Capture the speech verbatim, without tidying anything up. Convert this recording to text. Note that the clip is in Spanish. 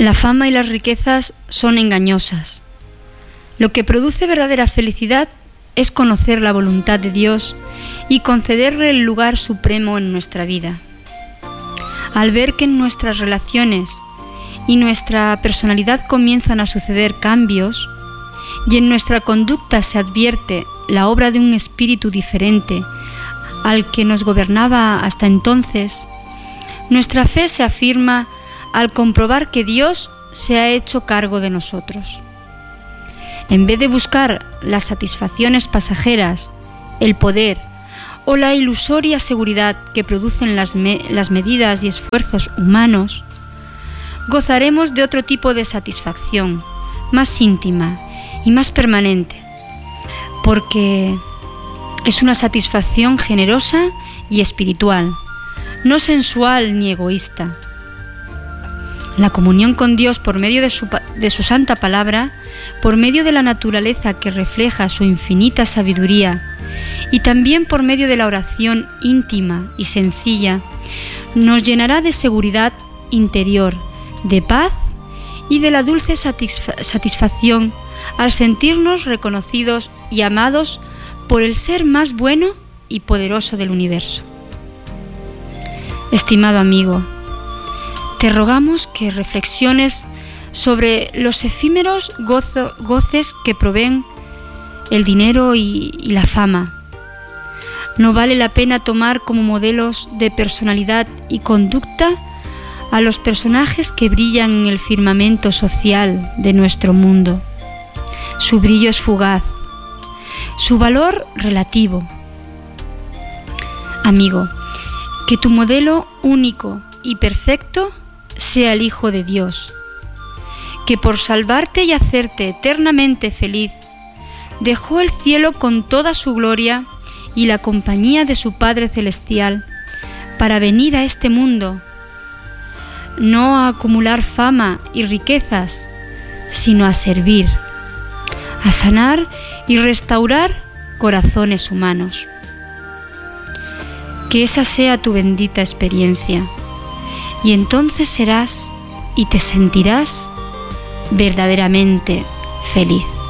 La fama y las riquezas son engañosas. Lo que produce verdadera felicidad es conocer la voluntad de Dios y concederle el lugar supremo en nuestra vida. Al ver que en nuestras relaciones y nuestra personalidad comienzan a suceder cambios y en nuestra conducta se advierte la obra de un espíritu diferente al que nos gobernaba hasta entonces, nuestra fe se afirma al comprobar que Dios se ha hecho cargo de nosotros. En vez de buscar las satisfacciones pasajeras, el poder o la ilusoria seguridad que producen las, me- las medidas y esfuerzos humanos, gozaremos de otro tipo de satisfacción, más íntima y más permanente, porque es una satisfacción generosa y espiritual, no sensual ni egoísta. La comunión con Dios por medio de su, de su santa palabra, por medio de la naturaleza que refleja su infinita sabiduría y también por medio de la oración íntima y sencilla, nos llenará de seguridad interior, de paz y de la dulce satisfa- satisfacción al sentirnos reconocidos y amados por el ser más bueno y poderoso del universo. Estimado amigo, te rogamos que reflexiones sobre los efímeros gozo, goces que proveen el dinero y, y la fama. No vale la pena tomar como modelos de personalidad y conducta a los personajes que brillan en el firmamento social de nuestro mundo. Su brillo es fugaz, su valor relativo. Amigo, que tu modelo único y perfecto sea el Hijo de Dios, que por salvarte y hacerte eternamente feliz, dejó el cielo con toda su gloria y la compañía de su Padre Celestial para venir a este mundo, no a acumular fama y riquezas, sino a servir, a sanar y restaurar corazones humanos. Que esa sea tu bendita experiencia, y entonces serás y te sentirás verdaderamente feliz.